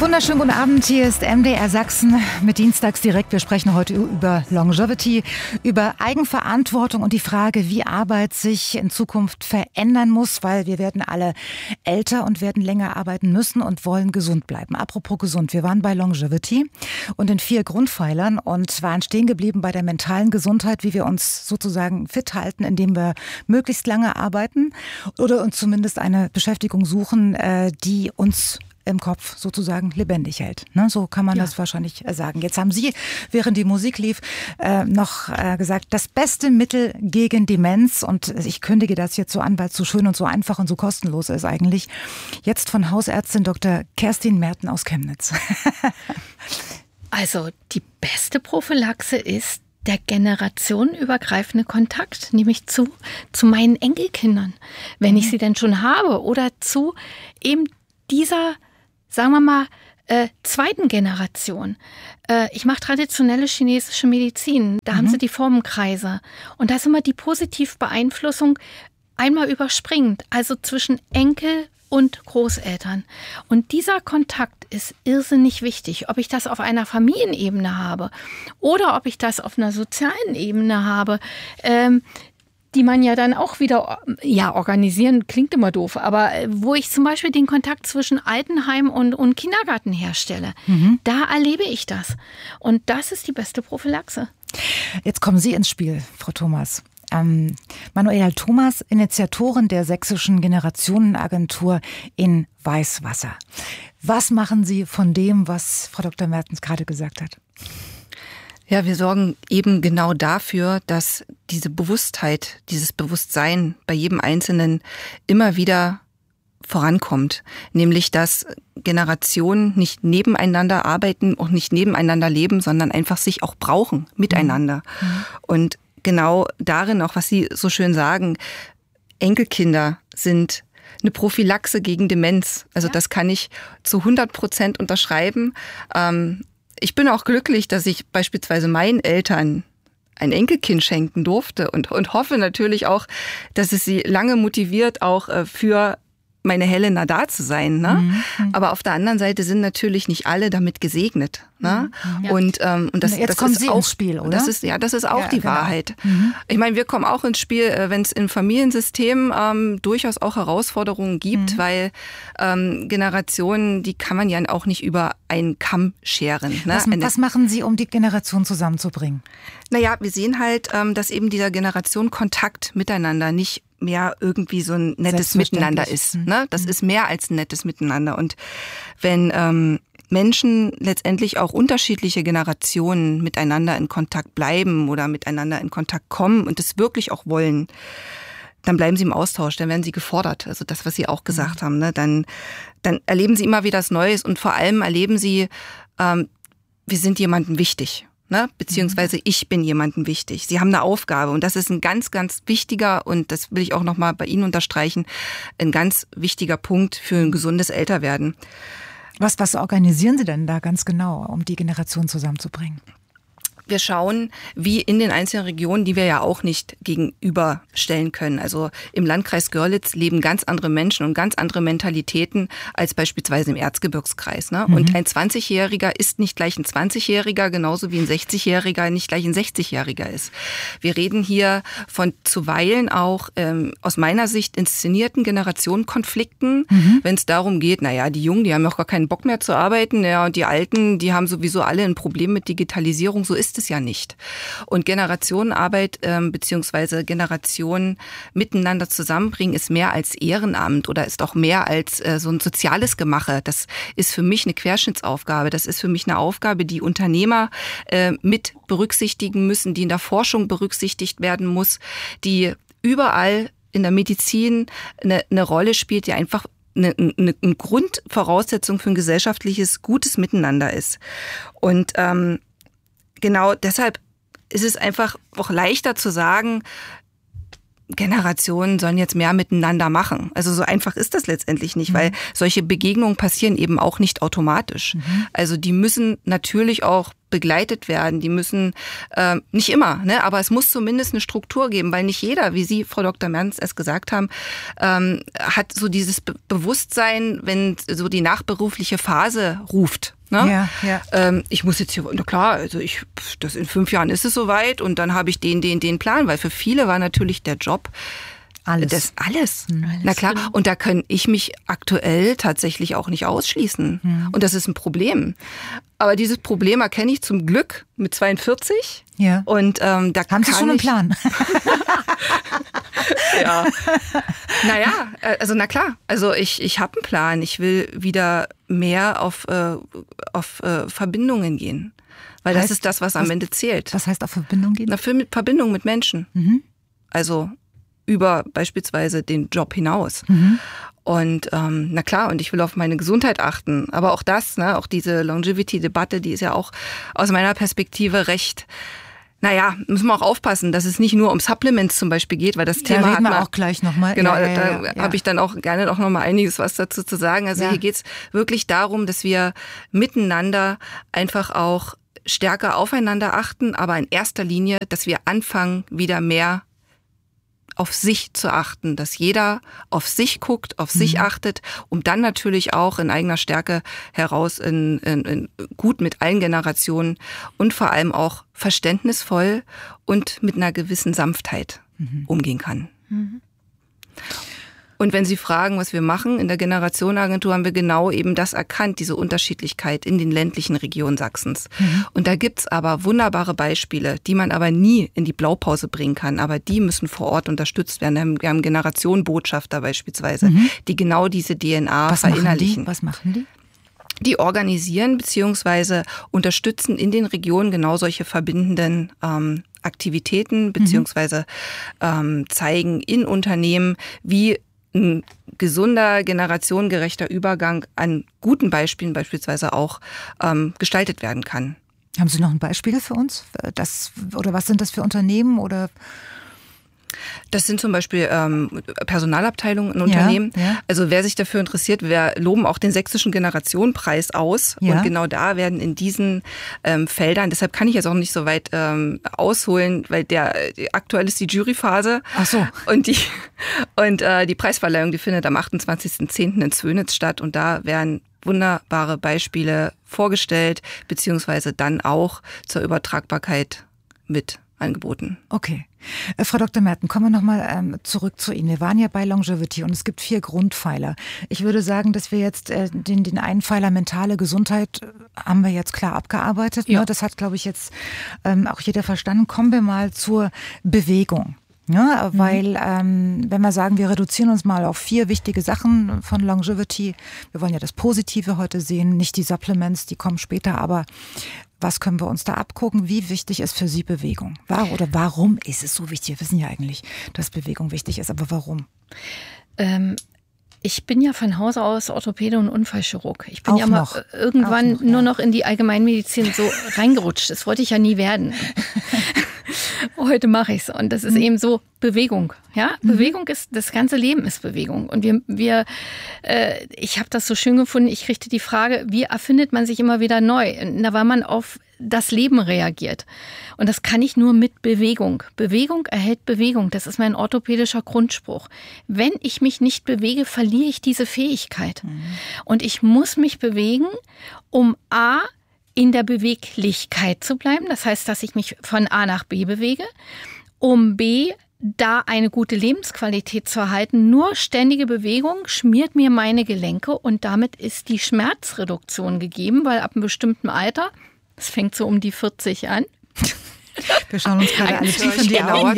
Wunderschönen guten Abend, hier ist MDR Sachsen mit Dienstags direkt. Wir sprechen heute über Longevity, über Eigenverantwortung und die Frage, wie Arbeit sich in Zukunft verändern muss, weil wir werden alle älter und werden länger arbeiten müssen und wollen gesund bleiben. Apropos gesund, wir waren bei Longevity und in 4 Grundpfeilern und waren stehen geblieben bei der mentalen Gesundheit, wie wir uns sozusagen fit halten, indem wir möglichst lange arbeiten oder uns zumindest eine Beschäftigung suchen, die uns im Kopf sozusagen lebendig hält. Ne? So kann man das wahrscheinlich sagen. Jetzt haben Sie, während die Musik lief, noch gesagt, das beste Mittel gegen Demenz, und ich kündige das jetzt so an, weil es so schön und so einfach und so kostenlos ist eigentlich, jetzt von Hausärztin Dr. Kerstin Merten aus Chemnitz. Also die beste Prophylaxe ist der generationenübergreifende Kontakt, nämlich zu meinen Enkelkindern, wenn ich sie denn schon habe, oder zu eben dieser, sagen wir mal, zweiten Generation. Ich mache traditionelle chinesische Medizin. Da haben sie die Formenkreise. Und da ist immer die Positivbeeinflussung einmal überspringend, also zwischen Enkel und Großeltern. Und dieser Kontakt ist irrsinnig wichtig. Ob ich das auf einer Familienebene habe oder ob ich das auf einer sozialen Ebene habe, die man ja dann auch wieder, organisieren klingt immer doof, aber wo ich zum Beispiel den Kontakt zwischen Altenheim und Kindergarten herstelle, da erlebe ich das. Und das ist die beste Prophylaxe. Jetzt kommen Sie ins Spiel, Frau Thomas. Manuela Thomas, Initiatorin der Sächsischen Generationenagentur in Weißwasser. Was machen Sie von dem, was Frau Dr. Mertens gerade gesagt hat? Ja, wir sorgen eben genau dafür, dass diese Bewusstheit, dieses Bewusstsein bei jedem Einzelnen immer wieder vorankommt. Nämlich, dass Generationen nicht nebeneinander arbeiten und nicht nebeneinander leben, sondern einfach sich auch brauchen, miteinander. Und genau darin auch, was Sie so schön sagen, Enkelkinder sind eine Prophylaxe gegen Demenz. Also das kann ich zu 100% unterschreiben. Ich bin auch glücklich, dass ich beispielsweise meinen Eltern ein Enkelkind schenken durfte und hoffe natürlich auch, dass es sie lange motiviert, auch für meine Helena da zu sein. Ne? Aber auf der anderen Seite sind natürlich nicht alle damit gesegnet. Ne? Ja. Und das, jetzt das kommen ist Sie auch ins Spiel, oder? Das ist auch die Wahrheit. Ich meine, wir kommen auch ins Spiel, wenn es im Familiensystem durchaus auch Herausforderungen gibt, weil Generationen, die kann man ja auch nicht über einen Kamm scheren. Ne? Was machen Sie, um die Generation zusammenzubringen? Naja, wir sehen halt, dass eben dieser Generation Kontakt miteinander nicht mehr irgendwie so ein nettes Miteinander ist. Ne? Das ist mehr als ein nettes Miteinander. Und wenn Menschen letztendlich auch unterschiedliche Generationen miteinander in Kontakt bleiben oder miteinander in Kontakt kommen und es wirklich auch wollen, dann bleiben sie im Austausch, dann werden sie gefordert. Also das, was Sie auch gesagt haben, ne? Dann erleben sie immer wieder das Neues und vor allem erleben sie, wir sind jemandem wichtig. Ne? Beziehungsweise ich bin jemandem wichtig. Sie haben eine Aufgabe und das ist ein ganz, ganz wichtiger, und das will ich auch nochmal bei Ihnen unterstreichen, ein ganz wichtiger Punkt für ein gesundes Älterwerden. Was organisieren Sie denn da ganz genau, um die Generation zusammenzubringen? Wir schauen, wie in den einzelnen Regionen, die wir ja auch nicht gegenüberstellen können. Also im Landkreis Görlitz leben ganz andere Menschen und ganz andere Mentalitäten als beispielsweise im Erzgebirgskreis. Ne? Und ein 20-Jähriger ist nicht gleich ein 20-Jähriger, genauso wie ein 60-Jähriger nicht gleich ein 60-Jähriger ist. Wir reden hier von zuweilen auch aus meiner Sicht inszenierten Generationenkonflikten, wenn es darum geht, naja, die Jungen, die haben auch gar keinen Bock mehr zu arbeiten, ja, und die Alten, die haben sowieso alle ein Problem mit Digitalisierung. So ist es ja nicht. Und Generationenarbeit beziehungsweise Generationen miteinander zusammenbringen ist mehr als Ehrenamt oder ist auch mehr als so ein soziales Gemache. Das ist für mich eine Querschnittsaufgabe. Das ist für mich eine Aufgabe, die Unternehmer mit berücksichtigen müssen, die in der Forschung berücksichtigt werden muss, die überall in der Medizin eine Rolle spielt, die einfach eine Grundvoraussetzung für ein gesellschaftliches, gutes Miteinander ist. Und genau deshalb ist es einfach auch leichter zu sagen, Generationen sollen jetzt mehr miteinander machen. Also so einfach ist das letztendlich nicht, weil solche Begegnungen passieren eben auch nicht automatisch. Also die müssen natürlich auch begleitet werden. Die müssen, nicht immer, ne, aber es muss zumindest eine Struktur geben, weil nicht jeder, wie Sie, Frau Dr. Mertens, es gesagt haben, hat so dieses Bewusstsein, wenn so die nachberufliche Phase ruft. Ne? Ja. Ich muss jetzt hier, na klar, also das in 5 Jahren ist es soweit und dann habe ich den Plan, weil für viele war natürlich der Job alles. Alles. Na klar. Genau. Und da kann ich mich aktuell tatsächlich auch nicht ausschließen. Und das ist ein Problem. Aber dieses Problem erkenne ich zum Glück mit 42. Ja. Und da haben Sie schon einen Plan? Ja. Naja, also na klar. Also ich habe einen Plan. Ich will wieder mehr auf Verbindungen gehen. Weil das ist das, was am Ende zählt. Was heißt auf Verbindung gehen? Na, Verbindung mit Menschen. Also über beispielsweise den Job hinaus. Und na klar, und ich will auf meine Gesundheit achten. Aber auch das, ne, auch diese Longevity-Debatte, die ist ja auch aus meiner Perspektive recht, naja, müssen wir auch aufpassen, dass es nicht nur um Supplements zum Beispiel geht, weil das Thema reden wir auch gleich nochmal. Genau, da habe ich dann auch gerne noch mal einiges was dazu zu sagen. Also hier geht's wirklich darum, dass wir miteinander einfach auch stärker aufeinander achten, aber in erster Linie, dass wir anfangen, wieder mehr auf sich zu achten, dass jeder auf sich guckt, auf sich achtet, um dann natürlich auch in eigener Stärke heraus in gut mit allen Generationen und vor allem auch verständnisvoll und mit einer gewissen Sanftheit umgehen kann. Und wenn Sie fragen, was wir machen, in der Generationenagentur haben wir genau eben das erkannt, diese Unterschiedlichkeit in den ländlichen Regionen Sachsens. Und da gibt's aber wunderbare Beispiele, die man aber nie in die Blaupause bringen kann. Aber die müssen vor Ort unterstützt werden. Wir haben Generationenbotschafter beispielsweise, die genau diese DNA verinnerlichen. Was machen die? Die organisieren bzw. unterstützen in den Regionen genau solche verbindenden Aktivitäten bzw. Zeigen in Unternehmen, wie ein gesunder, generationengerechter Übergang an guten Beispielen beispielsweise auch gestaltet werden kann. Haben Sie noch ein Beispiel für uns? Oder was sind das für Unternehmen? Oder Das sind zum Beispiel Personalabteilungen in Unternehmen. Ja. Also wer sich dafür interessiert, wir loben auch den Sächsischen Generationenpreis aus. Ja. Und genau da werden in diesen Feldern, deshalb kann ich jetzt auch nicht so weit ausholen, weil aktuell ist die Juryphase. Ach so. Und die Preisverleihung, die findet am 28.10. in Zwönitz statt. Und da werden wunderbare Beispiele vorgestellt, beziehungsweise dann auch zur Übertragbarkeit mit angeboten. Okay. Frau Dr. Merten, kommen wir nochmal zurück zu Ihnen. Wir waren ja bei Longevity und es gibt 4 Grundpfeiler. Ich würde sagen, dass wir jetzt den einen Pfeiler mentale Gesundheit haben wir jetzt klar abgearbeitet. Ja. Ne? Das hat, glaube ich, jetzt auch jeder verstanden. Kommen wir mal zur Bewegung. Ja, weil wenn wir sagen, wir reduzieren uns mal auf 4 wichtige Sachen von Longevity, wir wollen ja das Positive heute sehen, nicht die Supplements, die kommen später, aber was können wir uns da abgucken? Wie wichtig ist für Sie Bewegung? Warum ist es so wichtig? Wir wissen ja eigentlich, dass Bewegung wichtig ist, aber warum? Ich bin ja von Hause aus Orthopäde und Unfallchirurg. Ich bin irgendwann nur noch in die Allgemeinmedizin so reingerutscht. Das wollte ich ja nie werden. Heute mache ich es. Und das ist eben so Bewegung. Ja, Bewegung ist, das ganze Leben ist Bewegung. Und ich habe das so schön gefunden. Ich kriegte die Frage, wie erfindet man sich immer wieder neu? Na, weil man auf das Leben reagiert. Und das kann ich nur mit Bewegung. Bewegung erhält Bewegung. Das ist mein orthopädischer Grundspruch. Wenn ich mich nicht bewege, verliere ich diese Fähigkeit. Und ich muss mich bewegen, um in der Beweglichkeit zu bleiben. Das heißt, dass ich mich von A nach B bewege, um B, da eine gute Lebensqualität zu erhalten. Nur ständige Bewegung schmiert mir meine Gelenke und damit ist die Schmerzreduktion gegeben, weil ab einem bestimmten Alter, das fängt so um die 40 an. Wir schauen uns gerade alle tief in die Augen.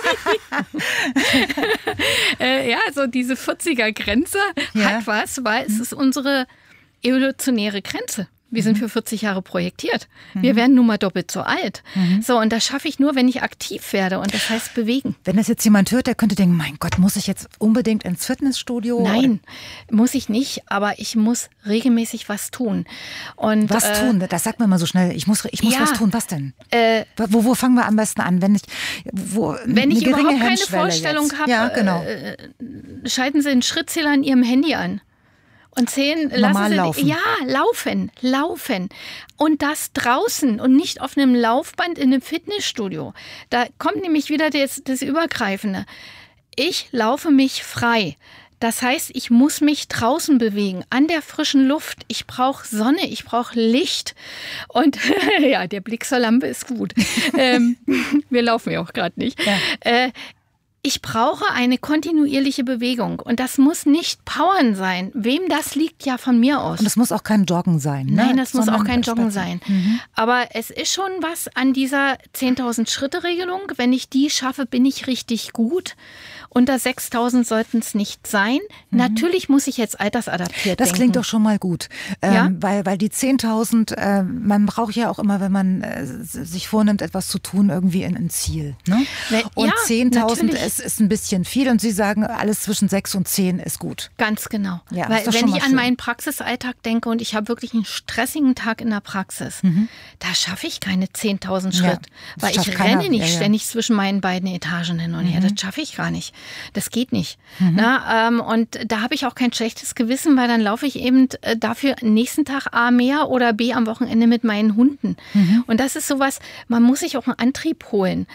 Ja, so diese 40er-Grenze hat was, weil es ist unsere evolutionäre Grenze. Wir sind für 40 Jahre projektiert. Wir werden nun mal doppelt so alt. So, und das schaffe ich nur, wenn ich aktiv werde. Und das heißt bewegen. Wenn das jetzt jemand hört, der könnte denken, mein Gott, muss ich jetzt unbedingt ins Fitnessstudio? Nein, muss ich nicht. Aber ich muss regelmäßig was tun. Und, was tun? Das sagt man mal so schnell. Ich muss was tun. Was denn? Wo fangen wir am besten an? Wenn ich überhaupt keine Vorstellung habe, ja, genau. Schalten Sie den Schrittzähler an Ihrem Handy an. Und lassen Sie laufen. Ja, laufen. Und das draußen und nicht auf einem Laufband in einem Fitnessstudio. Da kommt nämlich wieder das Übergreifende. Ich laufe mich frei. Das heißt, ich muss mich draußen bewegen, an der frischen Luft. Ich brauche Sonne, ich brauche Licht. Und ja, der Blick zur Lampe ist gut. Wir laufen ja auch gerade nicht. Ja. Ich brauche eine kontinuierliche Bewegung und das muss nicht Powern sein. Wem das liegt, ja von mir aus. Und es muss auch kein Joggen sein. Ne? Nein, das muss auch kein Joggen sein. Aber es ist schon was an dieser 10.000 Schritte-Regelung. Wenn ich die schaffe, bin ich richtig gut. Unter 6.000 sollten es nicht sein. Natürlich muss ich jetzt altersadaptiert Das denken. klingt doch schon mal gut. Ja? Weil die 10.000, man braucht ja auch immer, wenn man sich vornimmt, etwas zu tun, irgendwie ein Ziel. Ne? Und 10.000 ist ein bisschen viel und Sie sagen, alles zwischen 6 und 10 ist gut. Ganz genau. Ja, weil wenn ich an meinen Praxisalltag denke und ich habe wirklich einen stressigen Tag in der Praxis, da schaffe ich keine 10.000 Schritt. Weil ich renne nicht ständig zwischen meinen beiden Etagen hin und her. Das schaffe ich gar nicht. Das geht nicht. Und da habe ich auch kein schlechtes Gewissen, weil dann laufe ich eben dafür nächsten Tag A mehr oder B am Wochenende mit meinen Hunden. Und das ist sowas, man muss sich auch einen Antrieb holen.